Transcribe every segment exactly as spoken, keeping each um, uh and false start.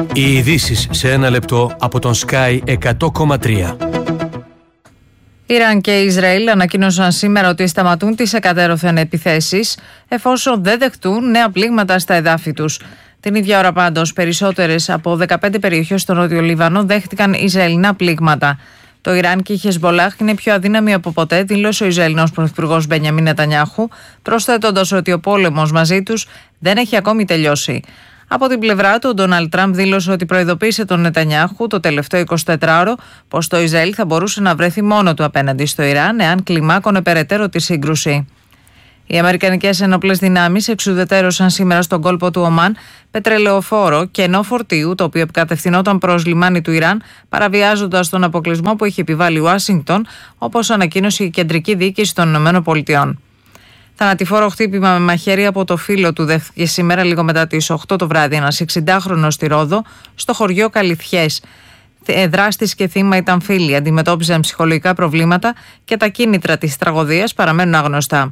Οι ειδήσεις σε ένα λεπτό από τον Sky εκατό κόμμα τρία. Ιράν και Ισραήλ ανακοίνωσαν σήμερα ότι σταματούν τις εκατέρωθεν επιθέσεις εφόσον δεν δεχτούν νέα πλήγματα στα εδάφη τους. Την ίδια ώρα πάντως, περισσότερες από δεκαπέντε περιοχές στο Νότιο Λίβανο δέχτηκαν Ισραηλινά πλήγματα. Το Ιράν και η Χεσμπολάχ είναι πιο αδύναμοι από ποτέ, δήλωσε ο Ισραηλινός πρωθυπουργός Μπενιαμίν Νετανιάχου, προσθέτοντας ότι ο πόλεμος μαζί τους δεν έχει ακόμη τελειώσει. Από την πλευρά του, ο Ντόναλντ Τραμπ δήλωσε ότι προειδοποίησε τον Νετανιάχου το τελευταίο εικοσιτετράωρο πως το Ισραήλ θα μπορούσε να βρεθεί μόνο του απέναντι στο Ιράν εάν κλιμάκωνε περαιτέρω τη σύγκρουση. Οι αμερικανικές ενόπλες δυνάμεις εξουδετερώσαν σήμερα στον κόλπο του Ομάν πετρελαιοφόρο κενό φορτίου, το οποίο κατευθυνόταν προς λιμάνι του Ιράν, παραβιάζοντας τον αποκλεισμό που είχε επιβάλει η Ουάσιγκτον, όπως ανακοίνωσε η κεντρική διοίκηση των ΗΠΑ. Θανατηφόρο χτύπημα με μαχαίρι από το φίλο του δέχτηκε σήμερα λίγο μετά τις οκτώ το βράδυ ένας εξηντάχρονος στη Ρόδο, στο χωριό Καλυθιές. Δράστης και θύμα ήταν φίλοι, αντιμετώπιζαν ψυχολογικά προβλήματα και τα κίνητρα της τραγωδίας παραμένουν αγνωστά.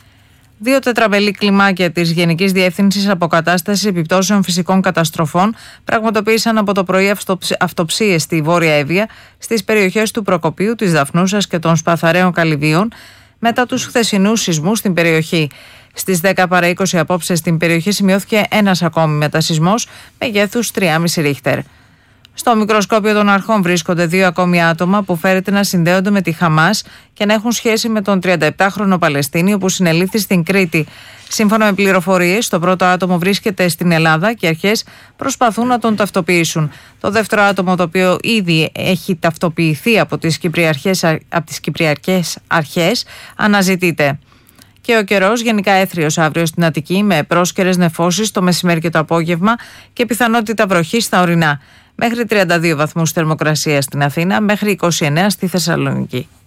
Δύο τετραμελή κλιμάκια της Γενικής Διεύθυνσης Αποκατάστασης Επιπτώσεων Φυσικών Καταστροφών πραγματοποίησαν από το πρωί αυτοψίες στη Βόρεια Εύβοια, στις περιοχές του Προκοπίου, της Δαφνούσας και των Σπαθαραίων Καλυβίων, μετά τους χθεσινούς σεισμούς στην περιοχή. Στις δέκα παρά είκοσι απόψε στην περιοχή σημειώθηκε ένας ακόμη μετασεισμός μεγέθους τρία κόμμα πέντε ρίχτερ. Στο μικροσκόπιο των αρχών βρίσκονται δύο ακόμη άτομα που φέρεται να συνδέονται με τη Χαμάς και να έχουν σχέση με τον τριανταεπτάχρονο Παλαιστίνιο που συνελήφθη στην Κρήτη. Σύμφωνα με πληροφορίες, το πρώτο άτομο βρίσκεται στην Ελλάδα και οι αρχές προσπαθούν να τον ταυτοποιήσουν. Το δεύτερο άτομο, το οποίο ήδη έχει ταυτοποιηθεί από τις κυπριαρχές, από τις κυπριαρχές αρχές, αναζητείται. Και ο καιρός γενικά έθριος αύριο στην Αττική, με πρόσκαιρες νεφώσεις το μεσημέρι και το απόγευμα και πιθανότητα βροχής στα ορεινά. Μέχρι τριάντα δύο βαθμούς θερμοκρασία στην Αθήνα, μέχρι είκοσι εννέα στη Θεσσαλονίκη.